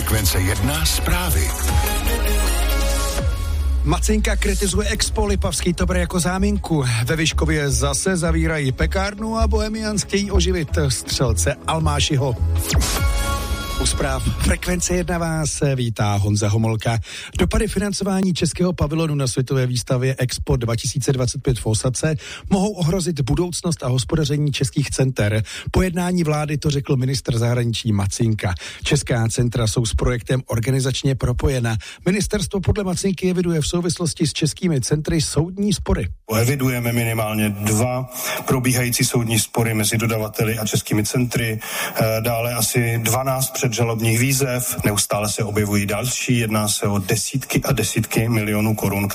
Frekvence 1 zprávy. Macinka kritizuje Expo, Lipavský to bere jako záminku. Ve Vyškově zase zavírají pekárnu a Bohemians chtějí oživit střelce Almášiho. U zpráv Frekvence 1 vás vítá Honza Homolka. Dopady financování českého pavilonu na světové výstavě Expo 2025 v Ósace mohou ohrozit budoucnost a hospodaření českých center. Po jednání vlády to řekl ministr zahraničí Macinka. Česká centra jsou s projektem organizačně propojena. Ministerstvo podle Macinky eviduje v souvislosti s českými centry soudní spory. Evidujeme minimálně 2 probíhající soudní spory mezi dodavateli a českými centry, dále asi 12 předžalobních výzev, neustále se objevují další, jedná se o desítky a desítky milionů korun,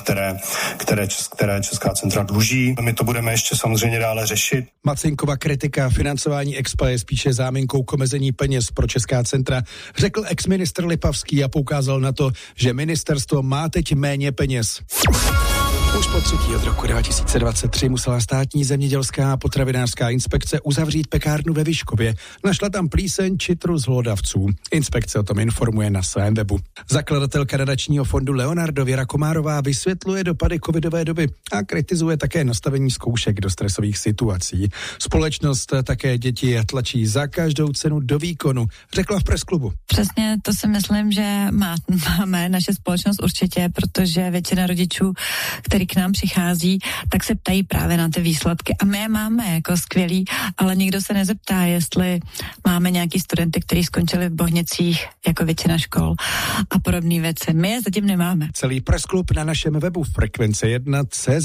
které česká centra dluží. My to budeme ještě samozřejmě dále řešit. Macinkova kritika financování Expa je spíše záminkou k omezení peněz pro česká centra, řekl exministr Lipavský a poukázal na to, že ministerstvo má teď méně peněz. Už po třetí od roku 2023 musela státní zemědělská a potravinářská inspekce uzavřít pekárnu ve Vyškově. Našla tam plíseň či trus hlodavců. Inspekce o tom informuje na svém webu. Zakladatelka nadačního fondu Leonardo Věra Komárová vysvětluje dopady covidové doby a kritizuje také nastavení zkoušek do stresových situací. Společnost také děti tlačí za každou cenu do výkonu, řekla v presklubu. Přesně to si myslím, že máme naše společnost určitě, protože většina rodičů, který k nám přichází, tak se ptají právě na ty výsledky. A my je máme jako skvělý, ale nikdo se nezeptá, jestli máme nějaký studenty, kteří skončili v Bohnicích jako většina škol a podobné věci. My je zatím nemáme. Celý pressklub na našem webu Frekvence1.cz.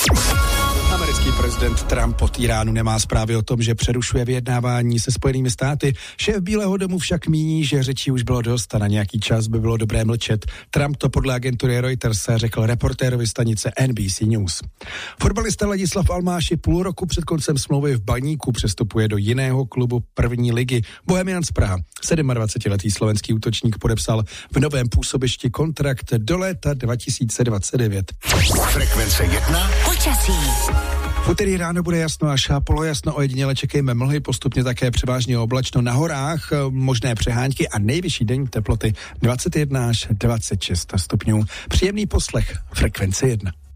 Americký prezident Trump od Iránu nemá zprávy o tom, že přerušuje vyjednávání se Spojenými státy. Šéf Bílého domu však míní, že řečí už bylo dost a na nějaký čas by bylo dobré mlčet. Trump to podle agentury Reuters řekl reportérovi stanice NBC News. Fotbalista Ladislav Almáši půl roku před koncem smlouvy v Baníku přestupuje do jiného klubu první ligy. Bohemians Praha. 27letý slovenský útočník podepsal v novém působišti kontrakt do léta 2029. Frekvence 1 Počasí. V úterý ráno bude jasno až polojasno, ojediněle čekejme mlhy, postupně také převážně oblačno na horách, možné přehánky a nejvyšší denní teploty 21 až 26 stupňů. Příjemný poslech Frekvence 1.